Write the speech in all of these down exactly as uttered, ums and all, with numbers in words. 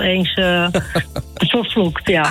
eens uh, vervloekt, ja.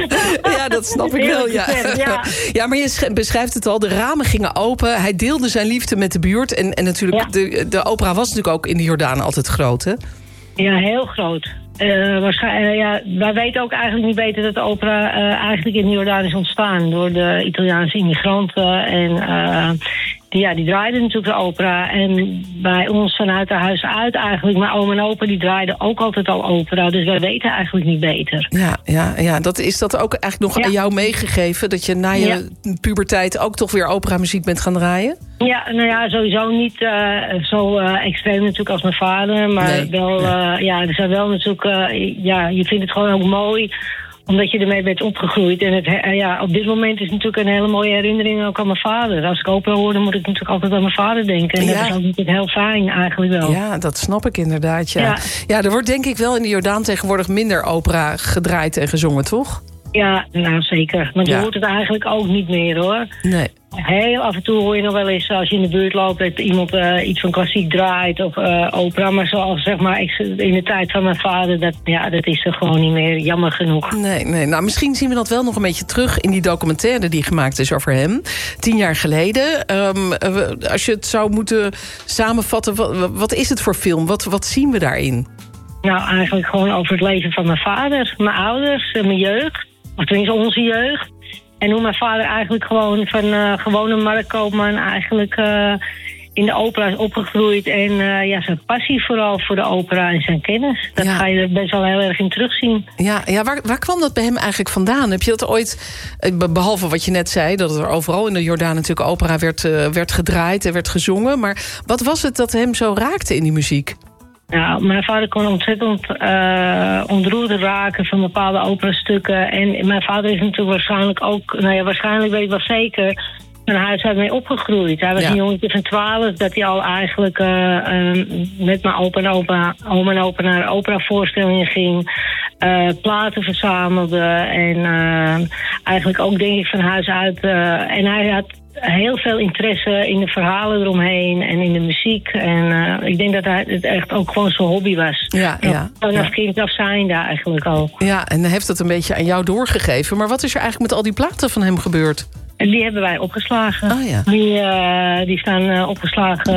Ja, dat snap ik wel, ja. ja. Ja, maar je beschrijft het al, de ramen gingen open. Hij deelde zijn liefde met de buurt. En, en natuurlijk, ja. de, de opera was natuurlijk ook in de Jordaan altijd groot, hè? Ja, heel groot. Uh, waarschijnlijk, uh, ja, wij weten ook eigenlijk niet beter dat de opera uh, eigenlijk in de Jordaan is ontstaan door de Italiaanse immigranten. En uh, die, ja, die draaiden natuurlijk de opera. En bij ons vanuit de huis uit eigenlijk, mijn oom en opa die draaiden ook altijd al opera. Dus wij weten eigenlijk niet beter. Ja, ja, ja. Dat, is dat ook eigenlijk nog ja. aan jou meegegeven? Dat je na je ja. puberteit ook toch weer operamuziek bent gaan draaien? Ja, nou ja, sowieso niet uh, zo uh, extreem natuurlijk als mijn vader. Maar nee, wel, uh, ja, er zijn wel natuurlijk, uh, ja, je vindt het gewoon ook mooi omdat je ermee bent opgegroeid. En het, uh, ja, op dit moment is het natuurlijk een hele mooie herinnering ook aan mijn vader. Als ik opera hoor, dan moet ik natuurlijk altijd aan mijn vader denken. En ja. dat is ook natuurlijk heel fijn eigenlijk wel. Ja, dat snap ik inderdaad, ja. Ja, ja er wordt denk ik wel in de Jordaan tegenwoordig minder opera gedraaid en gezongen, toch? Ja, nou zeker. Want je ja. hoort het eigenlijk ook niet meer, hoor. Nee. Heel af en toe hoor je nog wel eens, als je in de buurt loopt, dat iemand uh, iets van klassiek draait of uh, opera. Maar zoals zeg maar in de tijd van mijn vader, dat, ja, dat is er gewoon niet meer, jammer genoeg. Nee, nee. Nou, misschien zien we dat wel nog een beetje terug in die documentaire die gemaakt is over hem. Tien jaar geleden. Um, als je het zou moeten samenvatten, wat, wat is het voor film? Wat, wat zien we daarin? Nou, eigenlijk gewoon over het leven van mijn vader, mijn ouders, mijn jeugd. Of tenminste onze jeugd. En hoe mijn vader eigenlijk gewoon van uh, gewone marktkoopman eigenlijk uh, in de opera is opgegroeid. En uh, ja, zijn passie vooral voor de opera en zijn kennis. Dat ja. ga je er best wel heel erg in terugzien. Ja, ja waar, waar kwam dat bij hem eigenlijk vandaan? Heb je dat ooit, behalve wat je net zei, dat er overal in de Jordaan natuurlijk opera werd, uh, werd gedraaid en werd gezongen. Maar wat was het dat hem zo raakte in die muziek? Nou, mijn vader kon ontzettend uh, ontroerd raken van bepaalde operastukken. En mijn vader is natuurlijk waarschijnlijk ook, nou ja, waarschijnlijk weet ik wel zeker, van huis uit mee opgegroeid. Hij was ja. een jongetje van twaalf, dat hij al eigenlijk uh, uh, met mijn opa en opa, oom en opa naar operavoorstellingen ging. Uh, platen verzamelde en uh, eigenlijk ook denk ik van huis uit. Uh, en hij had heel veel interesse in de verhalen eromheen en in de muziek. En uh, ik denk dat hij het echt ook gewoon zijn hobby was. Ja, ja. Vanaf ja. kind af zijnde eigenlijk al. Ja, en hij heeft dat een beetje aan jou doorgegeven. Maar wat is er eigenlijk met al die platen van hem gebeurd? En die hebben wij opgeslagen. Oh, ja. Die, uh, die staan uh, opgeslagen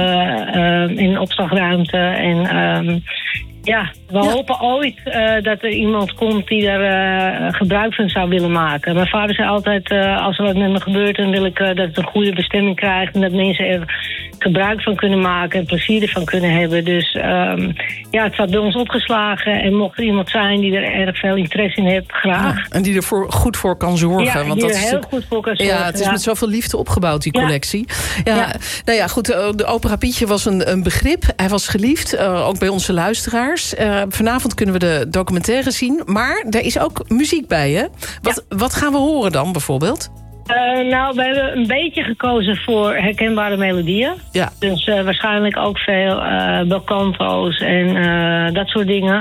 uh, in een opslagruimte. En um, ja, we ja. hopen ooit uh, dat er iemand komt die daar uh, gebruik van zou willen maken. Mijn vader zei altijd, uh, als er wat met me gebeurt, dan wil ik uh, dat het een goede bestemming krijgt. En dat mensen er gebruik van kunnen maken en plezier ervan kunnen hebben. Dus um, ja, het staat bij ons opgeslagen. En mocht er iemand zijn die er erg veel interesse in heeft, graag. Ja, en die er voor, goed voor kan zorgen. Ja, want die dat er is heel goed voor kan zorgen. Ja, het is ja. met zoveel liefde opgebouwd, die collectie. Ja. Ja, ja. Nou ja, goed, de Opera Pietje was een, een begrip. Hij was geliefd, uh, ook bij onze luisteraars. Uh, vanavond kunnen we de documentaire zien. Maar er is ook muziek bij, hè? Wat, ja. wat gaan we horen dan, bijvoorbeeld? Uh, nou, we hebben een beetje gekozen voor herkenbare melodieën. Ja. Dus uh, waarschijnlijk ook veel uh, belcanto's en uh, dat soort dingen.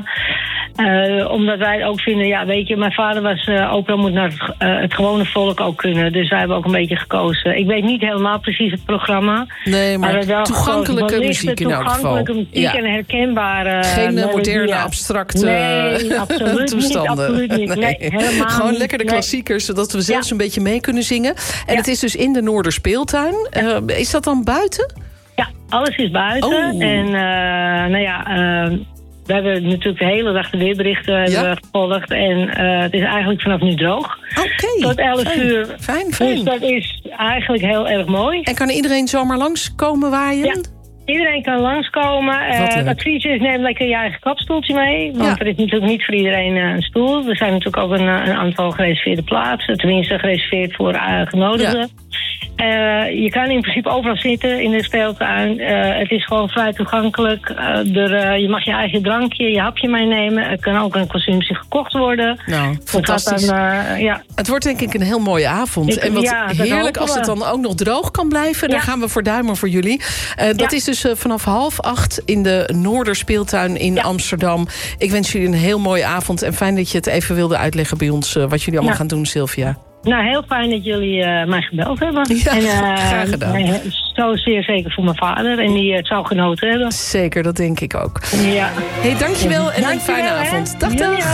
Uh, omdat wij ook vinden, ja, weet je, mijn vader was uh, opera moet naar het, uh, het gewone volk ook kunnen. Dus wij hebben ook een beetje gekozen. Ik weet niet helemaal precies het programma. Nee, maar, maar wel toegankelijke muziek in elk geval. Toegankelijke muziek ja. en herkenbare Geen uh, moderne, abstracte nee, absoluut toestanden. Niet, absoluut niet. Nee, nee, helemaal Gewoon niet. lekker de klassiekers, nee. zodat we zelfs ja. een beetje mee kunnen zingen. En ja. het is dus in de Noorderspeeltuin. Uh, is dat dan buiten? Ja, alles is buiten. Oh. En uh, nou ja... Uh, we hebben natuurlijk de hele dag de weerberichten ja? gevolgd. En uh, het is eigenlijk vanaf nu droog. Oké. Okay. Tot elf fijn. uur. Fijn, fijn. Dus dat is eigenlijk heel erg mooi. En kan iedereen zomaar langskomen waaien? Ja. Iedereen kan langskomen. Uh, het advies is, neem lekker je eigen kapstoeltje mee. Want ja. er is natuurlijk niet voor iedereen uh, een stoel. Er zijn natuurlijk ook een, een aantal gereserveerde plaatsen. Tenminste gereserveerd voor uh, genodigden. Ja. Uh, je kan in principe overal zitten in de speeltuin. Uh, het is gewoon vrij toegankelijk. Uh, er, uh, je mag je eigen drankje, je hapje meenemen. Er kan ook een consumptie gekocht worden. Nou, fantastisch. Dan, uh, ja. Het wordt denk ik een heel mooie avond. Ik, en wat ja, heerlijk als het dan ook nog droog kan blijven. Ja. Daar gaan we voor duimen voor jullie. Uh, dat ja. is dus uh, vanaf half acht in de Noorderspeeltuin in ja. Amsterdam. Ik wens jullie een heel mooie avond. En fijn dat je het even wilde uitleggen bij ons. Uh, wat jullie allemaal ja. gaan doen, Sylvia. Nou, heel fijn dat jullie uh, mij gebeld hebben. Ja, en, uh, graag gedaan. Uh, zo zeer zeker voor mijn vader. En die uh, zou genoten hebben. Zeker, dat denk ik ook. Ja. Hey, dankjewel en dankjewel, een fijne hè? avond. Dag, dag.